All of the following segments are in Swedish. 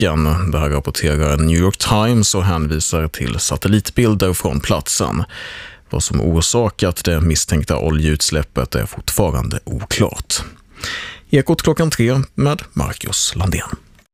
marken. Det här rapporterar New York Times och hänvisar till satellitbilder från platsen. Vad som orsakat det misstänkta oljeutsläppet är fortfarande oklart. Ekot 3 med Marcus Landén.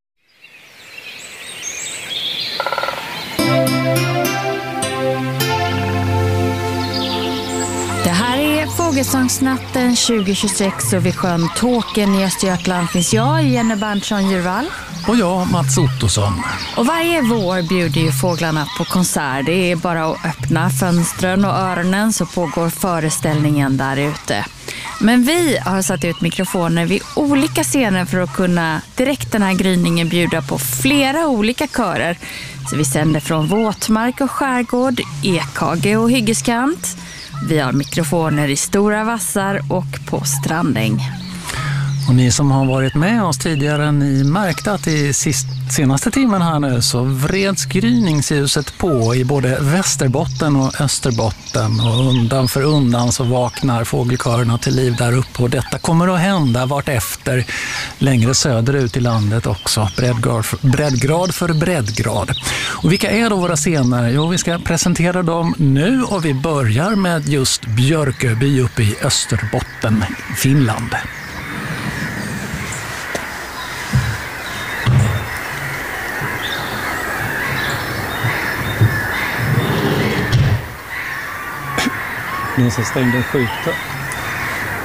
Det här är Fågelsångsnatten 2026 och vid sjön Tåken i Östergötland finns jag, Jenny Berntsson-Djurvall. Och jag, Mats Ottosson. Och varje vår bjuder ju fåglarna på konsert. Det är bara att öppna fönstren och öronen så pågår föreställningen där ute. Men vi har satt ut mikrofoner vid olika scener för att kunna direkt den här gryningen bjuda på flera olika körer. Så vi sänder från våtmark och skärgård, ekhage och hyggeskant. Vi har mikrofoner i Stora Vassar och på Strandäng. Och ni som har varit med oss tidigare, ni märkte att i senaste timmen här nu så vreds gryningsljuset på i både Västerbotten och Österbotten. Och undan för undan så vaknar fågelkörerna till liv där uppe. Och detta kommer att hända vart efter längre söderut i landet också. Breddgrad för breddgrad. Och vilka är då våra scener? Jo, vi ska presentera dem nu och vi börjar med just Björköby uppe i Österbotten, Finland. Någon som stängde skjuta.